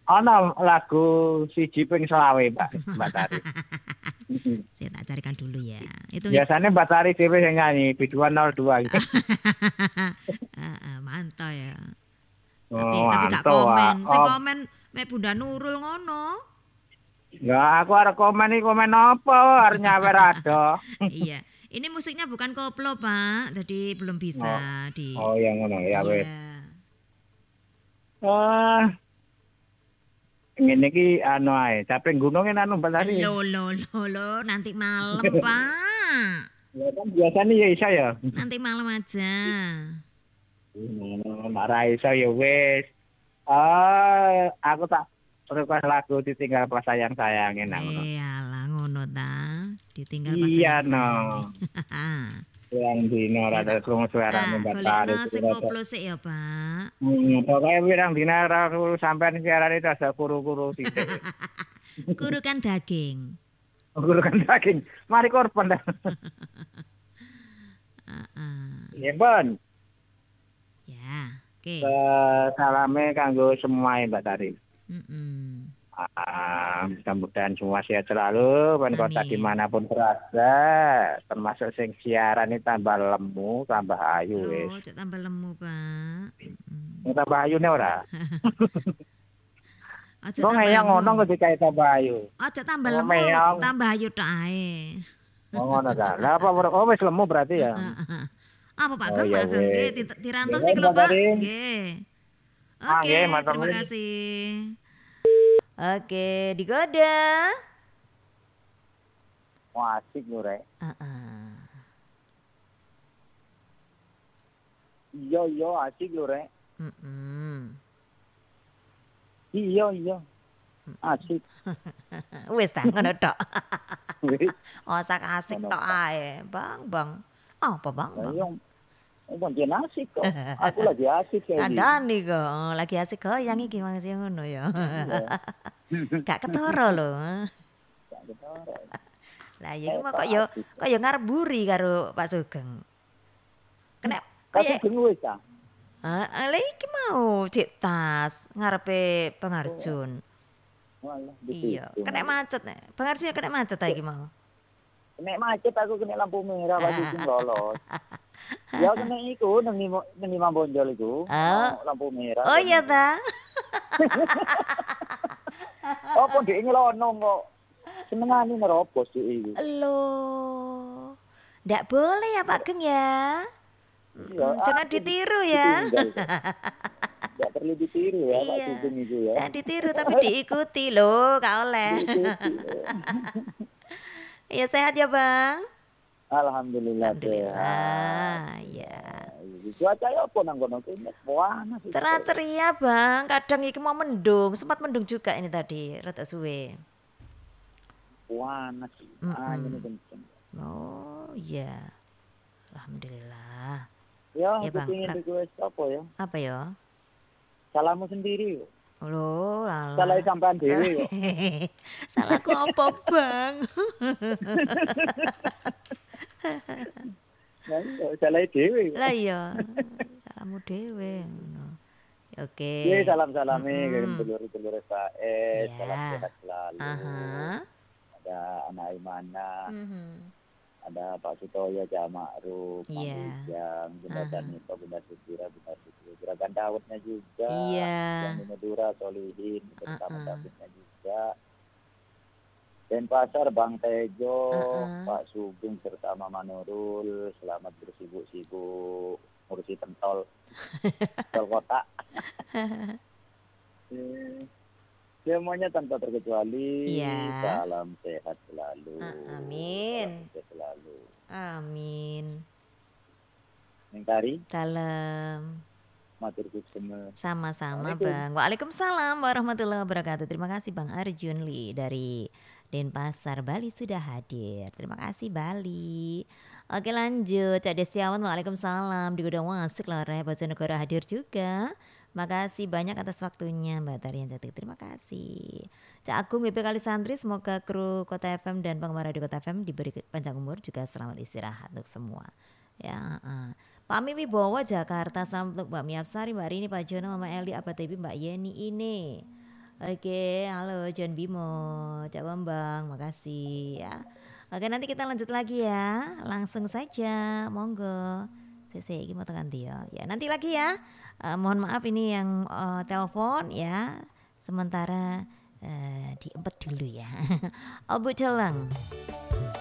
Ana lagu siji ping selawe Mbak Tari. Saya tak carikan dulu ya. Itu Biasanya Mbak Tari dhewe sing nyanyi B202 gitu. mantap ya. Oh, Tapi gak mantap. komen. Sing komen mek Bunda Nurul ngono. Enggak, aku arep komen iki komen apa? Arep nyawer ado. Iya. Ini musiknya bukan koplo, Pak. Jadi belum Oh, bisa di. oh ya ngono ya wis. Iya. Ah, ngene iki anu ae, caping gunung anu Mbak Tari. Lo, nanti malam, Pak. Ya kan biasanya ya isa ya. Nanti malam aja. Nek ra iso ya wis. Aku tak request lagu ditinggal pas sayang-sayang enak ngono. Alah ngono ta. Ditinggal pas Iya no. sayang-sayang. Yang dino Saya rada tak krungu suarane Mbak Tari. golekno sing koplo sik ya, Pak. Pokoknya pirang dina ra sampean siarane rada kuru-kuru sithik. Kurukan daging. Kurukan daging. Mari korban dah. Iya, Bon. Ya, oke. Salame kanggo semua Mbak Tari. Mm-mm. Mudah-mudahan semua sehat selalu, dan kota Amin. dimanapun berada, termasuk sing siaran ini tambah lemu, tambah ayu wis. Loh, cok tambah lemu, Pak. Tambah ayu nih ora? Aja Kok tambah ngeyang lemu. ngono ketika tambah ayu. Aja tambah Oh, lemu, meyang. tambah ayu tok ae. Oh ngono ta. Lah apa wis lemu berarti ya? Apa Pak Oh, Geng, iya, Pak Geng? wes. Nggih, dirantos Nggih, niki lho, Mbak Pak. Tari. Nggih. Nggih, Oke, matur terima nuwun. kasih. Oke, digoda. Wah, asik lho, Rek. Iya, asik lho, Rek. Iya. Asik. Wis ta ngono tok. Osak asik tok ae, Bang. Apa Bang? Pancen asik kok. Aku lagi asik kayak gini. Kandhani kok, lagi asik goyang iki maksudnya ngono ya. Gak ketara lho. Gak ketara. Lah ya iki mah kok ya ngarep buri karo Pak Sugeng. Kena Tapi wis ta. Lah iki mau cek tas ngarepe Pengarjun. Walah, Iya, kena macet nek. Pengarjunnya kena macet ta iki mau. Kena macet aku kena lampu merah pas sing lolos. Ya kena iku nang Imam Bonjol iku. Lampu merah. Oh iya ta. Apa dhek ngelono kok. Senengane nerobos dhek iku. Loh. Ndak boleh ya Pak Geng ya. Jangan ditiru ya. Gak perlu ditiru ya Pak Sugeng itu ya. Jangan ditiru tapi diikuti loh, gak oleh. Iya sehat ya Bang. Alhamdulillah. Ya. Cuaca apa nang kono ki panas. Cerah ceria Bang, kadang iki mau mendung, sempat mendung juga ini tadi, rada suwe. Panas. Angin kenceng. Oh iya. Alhamdulillah. Ya, Bang. Pengen request apa ya? Apa ya? Salahmu sendiri kok. Loh, salah sampean dhewe kok. Salahku apa, Bang? Salah dhewe. Lah iya, salahmu dhewe ngono. Oke. Iya, salam-salame kirim dulur-dulur SKS, salam sehat selalu. Ada anak Imana. Ada Pak Sutoyo, Cak Ma'ruf, Mang Bunda Tanito, Bunda Sutira, Juragan Dawudnya juga, yang di Madura, Solihin, bersama Davidnya juga, Denpasar, Bang Tejo, Pak Sugeng, serta Mama Nurul, selamat bersibuk-sibuk ngurusi pentol kota. Semuanya tanpa terkecuali, salam sehat selalu. Amin. Sehat selalu. Amin. Neng Tari. Salam. Matur semua. Sama-sama Bang. Waalaikumsalam warahmatullahi wabarakatuh. Terima kasih Bang Arjun Lee dari Denpasar, Bali sudah hadir. Terima kasih Bali. Oke lanjut, Cak Destiawan, waalaikumsalam. Di Gudang Wasik Lore Bojonegoro hadir juga. Makasih banyak atas waktunya Mbak Tarian Cantik. Terima kasih. Cak Agung BP Kali Santri, semoga kru Kota FM dan penggemar Radio Kota FM diberi panjang umur, juga selamat istirahat untuk semua. Ya, Pak Mi Wibowo Jakarta, salam untuk Mbak Miapsari, Mbak Rini, Pak Jono, Mama Eli, Abah Tebi, Mbak Yeni ini. Oke, halo John Bimo, Cak Bambang, makasih ya. Oke, nanti kita lanjut lagi ya. Langsung saja, monggo. Saya mau tekan dia. Ya, nanti lagi ya. Mohon maaf ini yang telepon ya. Sementara diempet dulu ya. Oh Bu Celeng.